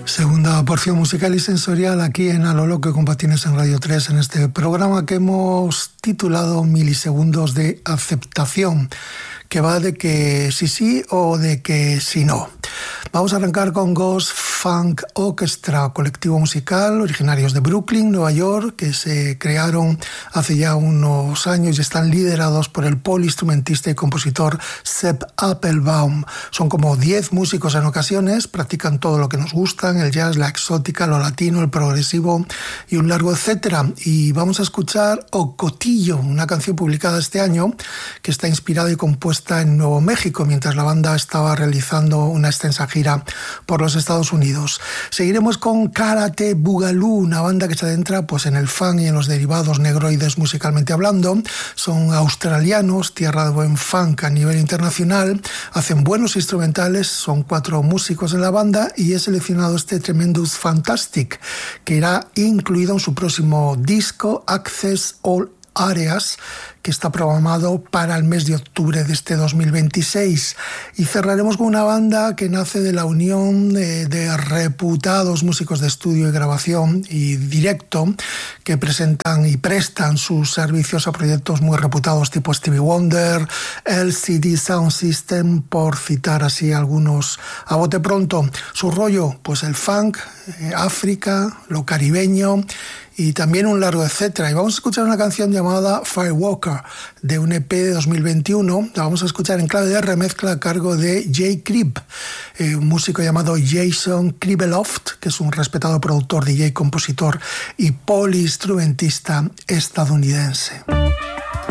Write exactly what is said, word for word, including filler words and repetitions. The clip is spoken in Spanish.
Segunda porción musical y sensorial aquí en A lo Loco con Patines en Radio tres, en este programa que hemos titulado Milisegundos de Aceptación, que va de que sí sí o de que sí no. Vamos a arrancar con Ghost Funk Orchestra, colectivo musical originarios de Brooklyn, Nueva York, que se crearon hace ya unos años y están liderados por el poliinstrumentista y compositor Sepp Appelbaum. Son como diez músicos en ocasiones, practican todo lo que nos gustan, el jazz, la exótica, lo latino, el progresivo y un largo etcétera. Y vamos a escuchar Ocotillo, una canción publicada este año que está inspirada y compuesta en Nuevo México, mientras la banda estaba realizando una extensa gira por los Estados Unidos. Seguiremos con Karate Boogaloo, una banda que se adentra pues, en el funk y en los derivados negroides musicalmente hablando. Son australianos, tierra de buen funk a nivel internacional, hacen buenos instrumentales, son cuatro músicos en la banda y he seleccionado este Tremendous Fantastic, que irá incluido en su próximo disco Access All Areas, que está programado para el mes de octubre de este dos mil veintiséis. Y cerraremos con una banda que nace de la unión de, de reputados músicos de estudio y grabación y directo que presentan y prestan sus servicios a proyectos muy reputados tipo Stevie Wonder, L C D Sound System, por citar así algunos a bote pronto. Su rollo, pues el funk, eh, África, lo caribeño y también un largo etcétera. Y vamos a escuchar una canción llamada Firewalker de un E P de dos mil veintiuno. La vamos a escuchar en clave de remezcla a cargo de Jay Cribb, eh, un músico llamado Jason Kribeloft, que es un respetado productor, D J, compositor y poliinstrumentista estadounidense.